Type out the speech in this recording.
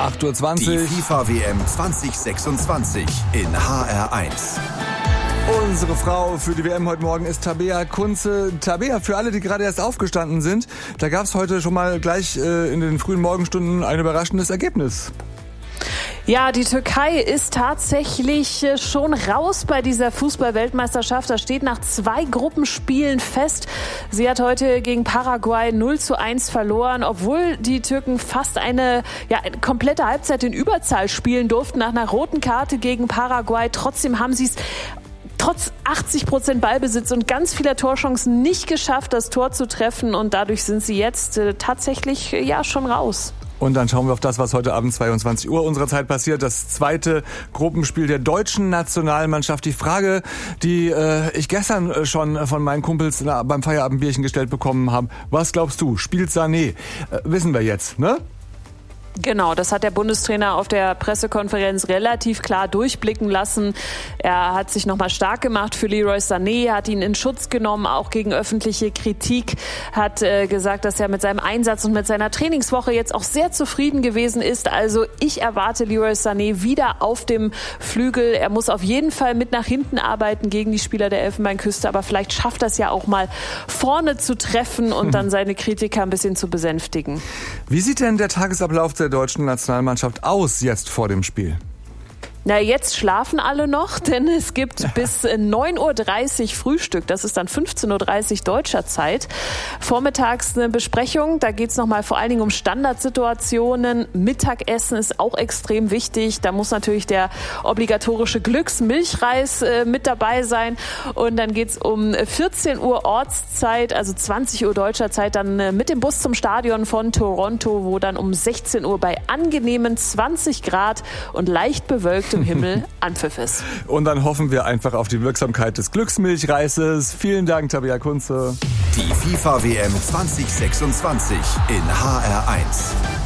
8:20 Uhr. Die FIFA-WM 2026 in HR1. Unsere Frau für die WM heute Morgen ist Tabea Kunze. Tabea, für alle, die gerade erst aufgestanden sind, da gab es heute schon mal gleich in den frühen Morgenstunden ein überraschendes Ergebnis. Ja, die Türkei ist tatsächlich schon raus bei dieser Fußball-Weltmeisterschaft. Das steht nach 2 Gruppenspielen fest. Sie hat heute gegen Paraguay 0:1 verloren, obwohl die Türken fast eine komplette Halbzeit in Überzahl spielen durften nach einer roten Karte gegen Paraguay. Trotzdem haben sie es trotz 80% Ballbesitz und ganz vieler Torchancen nicht geschafft, das Tor zu treffen. Und dadurch sind sie jetzt tatsächlich schon raus. Und dann schauen wir auf das, was heute Abend 22 Uhr unserer Zeit passiert. Das zweite Gruppenspiel der deutschen Nationalmannschaft. Die Frage, die ich gestern schon von meinen Kumpels beim Feierabendbierchen gestellt bekommen habe. Was glaubst du? Spielt Sané? Wissen wir jetzt, ne? Genau, das hat der Bundestrainer auf der Pressekonferenz relativ klar durchblicken lassen. Er hat sich nochmal stark gemacht für Leroy Sané, hat ihn in Schutz genommen, auch gegen öffentliche Kritik, hat gesagt, dass er mit seinem Einsatz und mit seiner Trainingswoche jetzt auch sehr zufrieden gewesen ist. Also ich erwarte Leroy Sané wieder auf dem Flügel. Er muss auf jeden Fall mit nach hinten arbeiten gegen die Spieler der Elfenbeinküste, aber vielleicht schafft er es ja auch mal vorne zu treffen und dann seine Kritiker ein bisschen zu besänftigen. Wie sieht denn der Tagesablauf der deutschen Nationalmannschaft aus jetzt vor dem Spiel? Na, jetzt schlafen alle noch, denn es gibt bis 9:30 Uhr Frühstück. Das ist dann 15:30 Uhr deutscher Zeit. Vormittags eine Besprechung. Da geht es nochmal vor allen Dingen um Standardsituationen. Mittagessen ist auch extrem wichtig. Da muss natürlich der obligatorische Glücksmilchreis mit dabei sein. Und dann geht es um 14 Uhr Ortszeit, also 20 Uhr deutscher Zeit, dann mit dem Bus zum Stadion von Toronto, wo dann um 16 Uhr bei angenehmen 20 Grad und leicht bewölkt im Himmel Anpfiff ist. Und dann hoffen wir einfach auf die Wirksamkeit des Glücksmilchreises. Vielen Dank, Tabea Kunze. Die FIFA-WM 2026 in HR1.